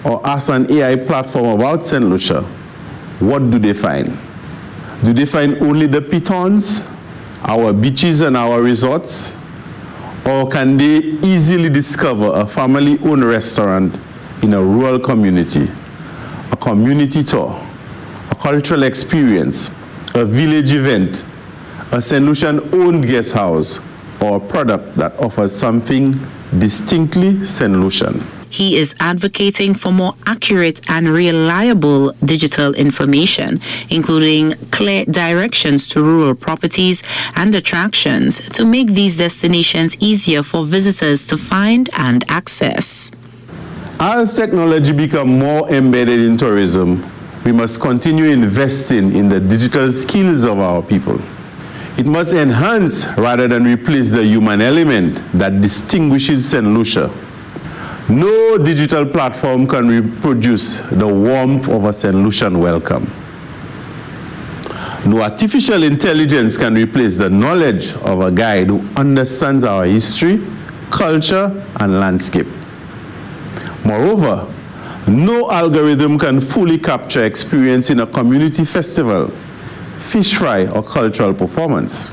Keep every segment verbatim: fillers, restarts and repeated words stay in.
or ask an A I platform about Saint Lucia, what do they find? Do they find only the pitons, our beaches and our resorts? Or can they easily discover a family-owned restaurant in a rural community, a community tour, a cultural experience, a village event, a Saint Lucian-owned guest house, or a product that offers something distinctly Saint Lucian? He is advocating for more accurate and reliable digital information, including clear directions to rural properties and attractions to make these destinations easier for visitors to find and access. As technology becomes more embedded in tourism, we must continue investing in the digital skills of our people. It must enhance rather than replace the human element that distinguishes Saint Lucia. No digital platform can reproduce the warmth of a Saint Lucian welcome. No artificial intelligence can replace the knowledge of a guide who understands our history, culture, and landscape. Moreover, no algorithm can fully capture experience in a community festival, fish fry, or cultural performance.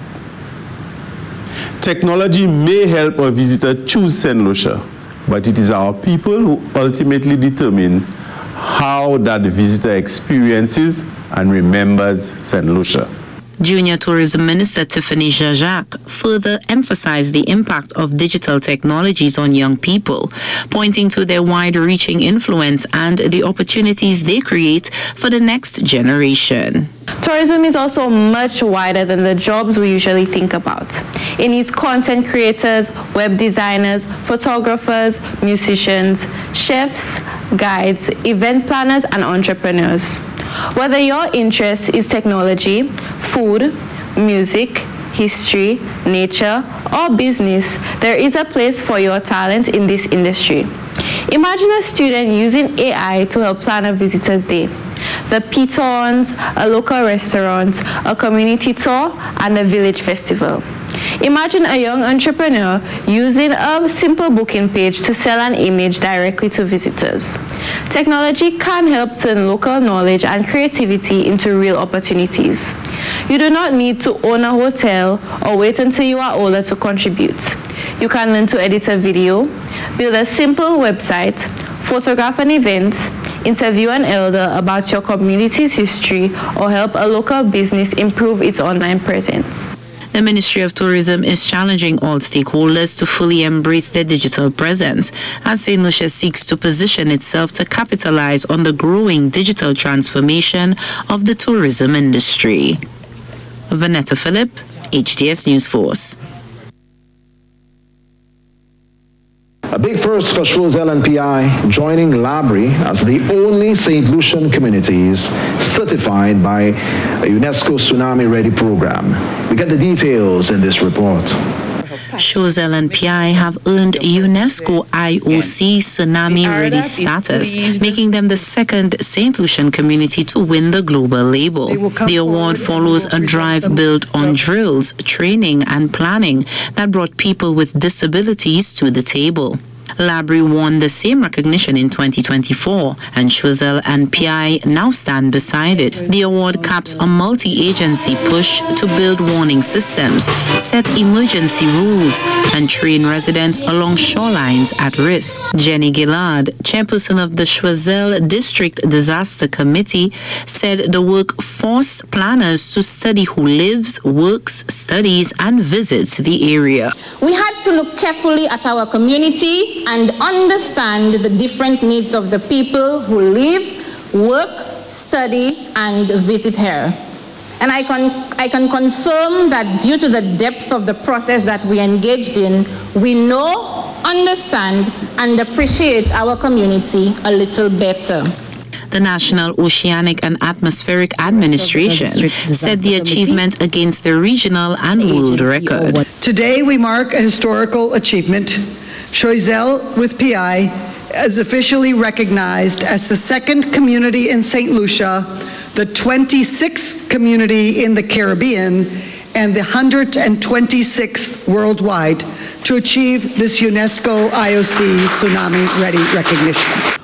Technology may help a visitor choose Saint Lucia, but it is our people who ultimately determine how that visitor experiences and remembers Saint Lucia. Junior Tourism Minister Tiffany Jacques further emphasized the impact of digital technologies on young people, pointing to their wide-reaching influence and the opportunities they create for the next generation. Tourism is also much wider than the jobs we usually think about. It needs content creators, web designers, photographers, musicians, chefs, guides, event planners, and entrepreneurs. Whether your interest is technology, food, music, history, nature, or business, there is a place for your talent in this industry. Imagine a student using A I to help plan a visitor's day. The pitons, a local restaurant, a community tour, and a village festival. Imagine a young entrepreneur using a simple booking page to sell an image directly to visitors. Technology can help turn local knowledge and creativity into real opportunities. You do not need to own a hotel or wait until you are older to contribute. You can learn to edit a video, build a simple website, photograph an event, interview an elder about your community's history, or help a local business improve its online presence. The Ministry of Tourism is challenging all stakeholders to fully embrace their digital presence as Saint Lucia seeks to position itself to capitalize on the growing digital transformation of the tourism industry. Vanetta Phillip, H D S News Force. A big first for Choiseul and P I joining Labrie as the only Saint Lucian communities certified by a UNESCO Tsunami Ready program. We get the details in this report. Choiseul and P I have earned UNESCO I O C Tsunami Ready status, making them the second Saint Lucian community to win the global label. The award follows a drive built on drills, training, and planning that brought people with disabilities to the table. Labrie won the same recognition in twenty twenty-four, and Choiseul and P I now stand beside it. The award caps a multi-agency push to build warning systems, set emergency rules, and train residents along shorelines at risk. Jenny Gillard, chairperson of the Choiseul District Disaster Committee, said the work forced planners to study who lives, works, studies, and visits the area. We had to look carefully at our community and understand the different needs of the people who live, work, study, and visit here. And I can, I can confirm that due to the depth of the process that we engaged in, we know, understand, and appreciate our community a little better. The National Oceanic and Atmospheric Administration set the achievement against the regional and world record. Today we mark a historical achievement. Choiseul with P I is officially recognized as the second community in Saint Lucia, the twenty-sixth community in the Caribbean, and the one hundred twenty-sixth worldwide to achieve this UNESCO I O C Tsunami Ready recognition.